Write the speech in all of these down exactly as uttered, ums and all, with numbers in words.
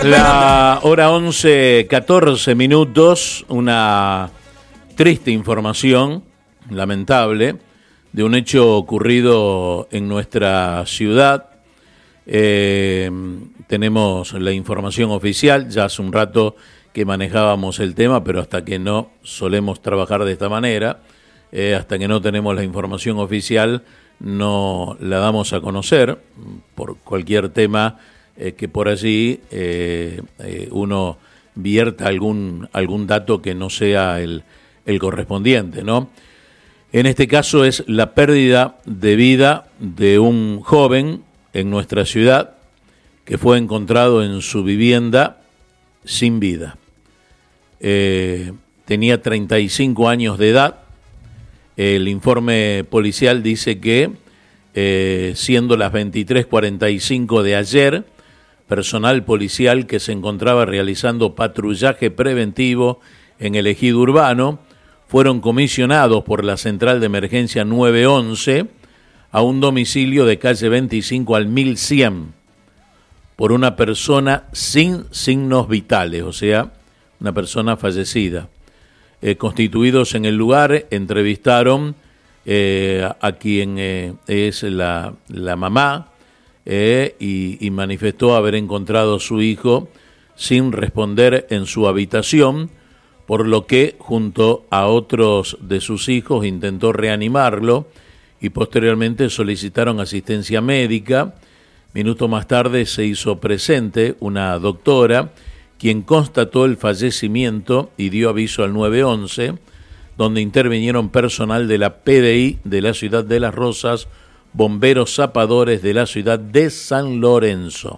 La hora once, catorce minutos, una triste información, lamentable, de un hecho ocurrido en nuestra ciudad. Eh, tenemos la información oficial, ya hace un rato que manejábamos el tema, pero hasta que no solemos trabajar de esta manera, eh, hasta que no tenemos la información oficial, no la damos a conocer por cualquier tema eh, que por allí eh, eh, uno vierta algún algún dato que no sea el, el correspondiente, ¿no? En este caso es la pérdida de vida de un joven en nuestra ciudad que fue encontrado en su vivienda sin vida. Eh, tenía treinta y cinco años de edad. El informe policial dice que, eh, siendo las veintitrés cuarenta y cinco de ayer, personal policial que se encontraba realizando patrullaje preventivo en el ejido urbano fueron comisionados por la Central de Emergencia nueve once a un domicilio de calle veinticinco al mil cien por una persona sin signos vitales, o sea, una persona fallecida. Eh, constituidos en el lugar, entrevistaron eh, a quien eh, es la, la mamá eh, y, y manifestó haber encontrado a su hijo sin responder en su habitación, por lo que junto a otros de sus hijos intentó reanimarlo y posteriormente solicitaron asistencia médica. Minutos más tarde se hizo presente una doctora quien constató el fallecimiento y dio aviso al nueve once, donde intervinieron personal de la P D I de la ciudad de Las Rosas, bomberos zapadores de la ciudad de San Lorenzo.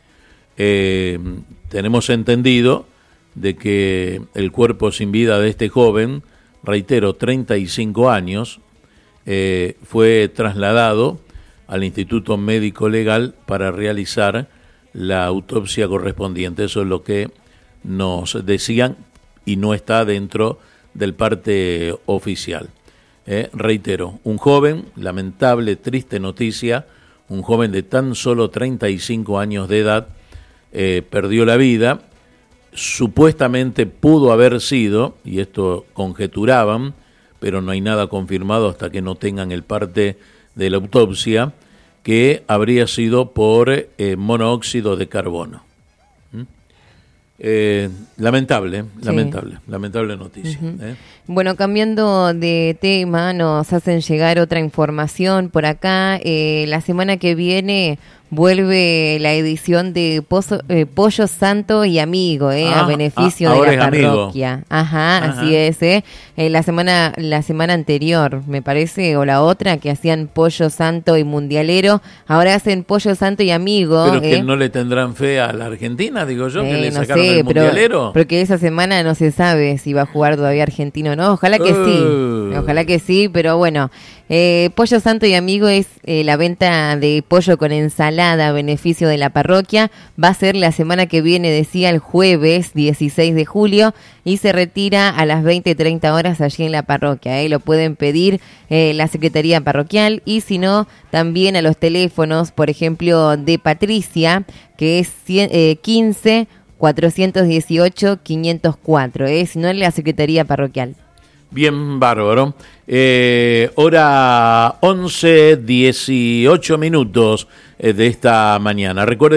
Eh, tenemos entendido de que el cuerpo sin vida de este joven, reitero, treinta y cinco años, eh, fue trasladado al Instituto Médico Legal para realizar la autopsia correspondiente. Eso es lo que nos decían y no está dentro del parte oficial. Eh, reitero, un joven, lamentable, triste noticia, un joven de tan solo treinta y cinco años de edad, eh, perdió la vida. Supuestamente pudo haber sido, y esto conjeturaban, pero no hay nada confirmado hasta que no tengan el parte de la autopsia, que habría sido por eh, monóxido de carbono. ¿Mm? Eh, lamentable, sí. lamentable, lamentable noticia. Uh-huh. ¿eh? Bueno, cambiando de tema, nos hacen llegar otra información por acá. Eh, la semana que viene vuelve la edición de Pozo, eh, Pollo Santo y Amigo, eh, ah, a beneficio ah, de la parroquia. Amigo. Ajá, Ajá, así es. Eh. Eh, la semana la semana anterior, me parece, o la otra, que hacían Pollo Santo y Mundialero, ahora hacen Pollo Santo y Amigo. Pero eh. que no le tendrán fe a la Argentina, digo yo, eh, que le no sacaron sé, el Mundialero. Pero, porque esa semana no se sabe si va a jugar todavía Argentino o no. Ojalá que uh. sí, ojalá que sí, pero bueno. Eh, Pollo Santo y Amigo es eh, la venta de pollo con ensalada a beneficio de la parroquia. Va a ser la semana que viene, decía, el jueves dieciséis de julio, y se retira a las veinte treinta horas allí en la parroquia. Eh. Lo pueden pedir eh, la Secretaría Parroquial, y si no, también a los teléfonos, por ejemplo, de Patricia, que es eh, quince cuatrocientos dieciocho quinientos cuatro, eh, si no en la Secretaría Parroquial. Bien, bárbaro. Eh, hora once, dieciocho minutos de esta mañana. Recuerden